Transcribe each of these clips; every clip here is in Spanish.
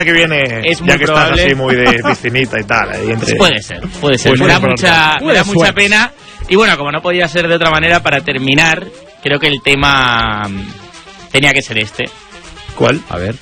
que viene, es muy ya que probable. estás así muy de piscinita y tal. Ahí entre... Puede ser. Pues me da mucha pena. Y bueno, como no podía ser de otra manera, para terminar, creo que el tema tenía que ser este. ¿Cuál? A ver.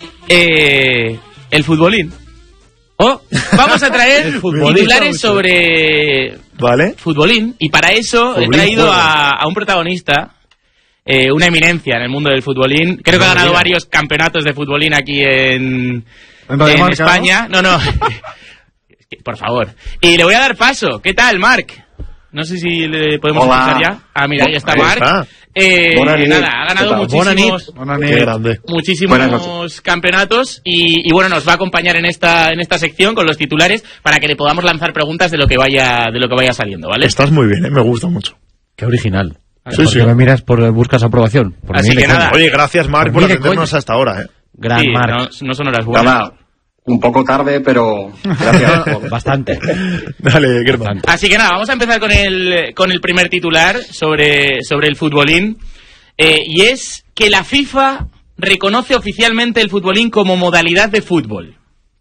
El futbolín. Vamos a traer titulares sobre futbolín. Y para eso he traído a un protagonista, una eminencia en el mundo del futbolín. Creo que ha ganado varios campeonatos de futbolín aquí en España. No. Por favor. Y le voy a dar paso. ¿Qué tal, Marc? No sé si le podemos escuchar ya. Ah, mira, ahí está Marc. Nada, ha ganado muchísimos campeonatos y bueno, nos va a acompañar en esta sección con los titulares para que le podamos lanzar preguntas de lo que vaya saliendo, ¿vale? Estás muy bien, me gusta mucho. Qué original. Sí. Me miras buscas aprobación. Así que nada. Oye, gracias, Marc, por atendernos hasta ahora, Gran Marc. No son horas buenas. Nada, un poco tarde, pero gracias. Bastante. Dale, Germán. Así que nada, vamos a empezar con el primer titular sobre el futbolín. Y es que la FIFA reconoce oficialmente el futbolín como modalidad de fútbol.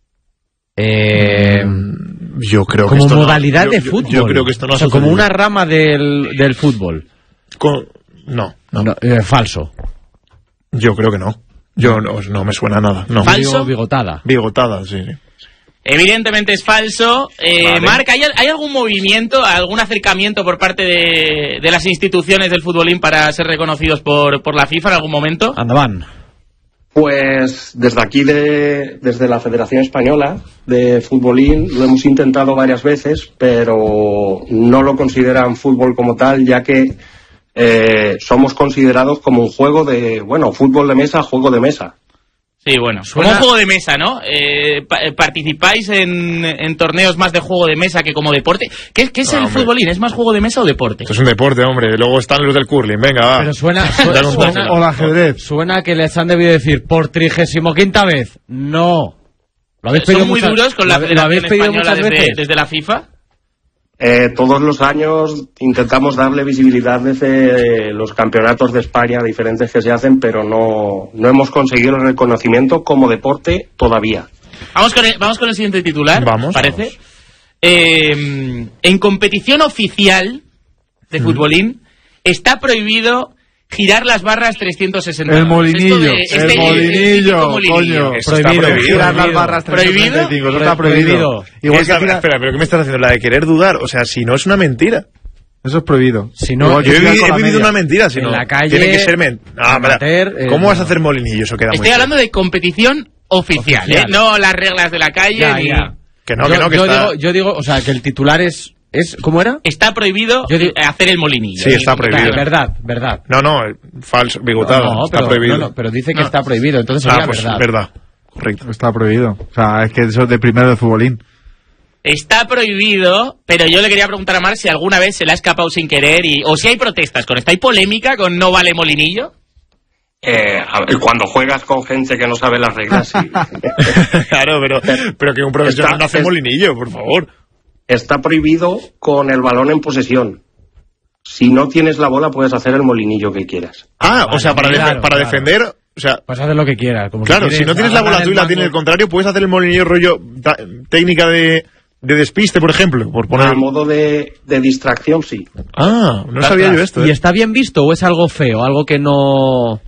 Yo creo que como esto modalidad de fútbol. Yo creo que esto no o sea, como una rama del fútbol. No. Falso. Yo creo que no. No me suena nada. No. ¿Falso? Bigotada. Bigotada, sí. Evidentemente es falso. Vale. Marc, ¿hay algún movimiento, algún acercamiento por parte de las instituciones del futbolín para ser reconocidos por la FIFA en algún momento? Andaban. Pues desde aquí, desde la Federación Española de Futbolín, lo hemos intentado varias veces, pero no lo consideran fútbol como tal, ya que somos considerados como un juego fútbol de mesa, juego de mesa. Sí, bueno, como un juego de mesa, ¿no? ¿Participáis en torneos más de juego de mesa que como deporte? ¿Qué es el futbolín? ¿Es más juego de mesa o deporte? Esto es un deporte, hombre. Luego están los del curling. Venga, va. Pero suena o el ajedrez. Suena que les han debido decir por 35ª vez. No. ¿Lo habéis pedido? ¿Son muy duros con la Federación Española desde la FIFA? Todos los años intentamos darle visibilidad desde los campeonatos de España diferentes que se hacen, pero no hemos conseguido el reconocimiento como deporte todavía. Vamos con el siguiente titular, parece. En competición oficial de futbolín está prohibido girar las barras 360. El molinillo, coño. Prohibido. Girar las barras 365, eso está prohibido. Igual que espera, pero ¿qué me estás haciendo? La de querer dudar, o sea, si no es una mentira. Eso es prohibido. Si no, yo he vivido una mentira, si en no. La calle, tiene que ser ¿cómo vas a hacer molinillo? Eso queda Estoy hablando de competición oficial. No las reglas de la calle. Yo digo, o sea, que el titular es ¿cómo era? Está prohibido hacer el molinillo. Sí, está prohibido. Verdad. No, falso, bigotado. Está prohibido. Pero dice que está prohibido, entonces sería verdad. Correcto. Está prohibido. O sea, es que eso es de primero de futbolín. Está prohibido, pero yo le quería preguntar a Marc si alguna vez se le ha escapado sin querer o si hay protestas con esto. ¿Hay polémica con no vale molinillo? A ver, cuando juegas con gente que no sabe las reglas, sí. Claro, pero que un profesional no hace molinillo, por favor. Está prohibido con el balón en posesión. Si no tienes la bola, puedes hacer el molinillo que quieras. O sea, para defender... O sea, puedes hacer lo que quieras. Claro, si no tienes la bola tú y la tiene el contrario, puedes hacer el molinillo rollo técnica de despiste, por ejemplo. Por poner... A modo de distracción, sí. No sabía yo esto. ¿Y está bien visto o es algo feo? Algo que no...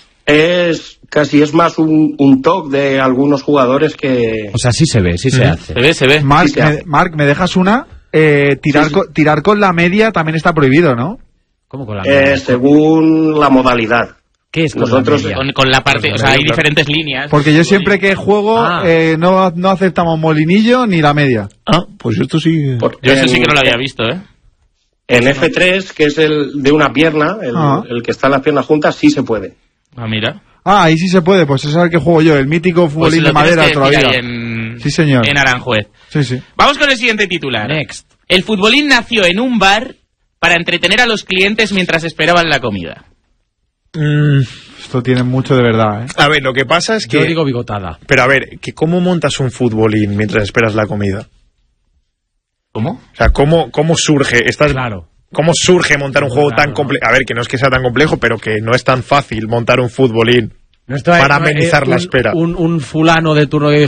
Es más un toque de algunos jugadores que... O sea, sí se ve, sí se hace. Se ve. Marc, ¿me dejas una? Tirar con la media también está prohibido, ¿no? ¿Cómo con la media? Según la modalidad. ¿Qué es nosotros con la parte? O sea, hay diferentes líneas. Porque yo siempre que juego no aceptamos molinillo ni la media. Pues esto sí... Yo eso sí que no lo había visto, ¿eh? En F3, que es el de una pierna, el que está en las piernas juntas, sí se puede. Mira. Ahí sí se puede, pues es el que juego yo, el mítico futbolín de madera todavía. Sí, señor. En Aranjuez. Sí. Vamos con el siguiente titular. Next. El futbolín nació en un bar para entretener a los clientes mientras esperaban la comida. Esto tiene mucho de verdad, ¿eh? A ver, lo que pasa es que... Yo digo bigotada. Pero a ver, ¿cómo montas un futbolín mientras esperas la comida? ¿Cómo? O sea, ¿cómo surge? Claro. ¿Cómo surge montar un juego tan complejo? A ver, que no es que sea tan complejo, pero que no es tan fácil montar un futbolín. para amenizar la espera. Un fulano de turno que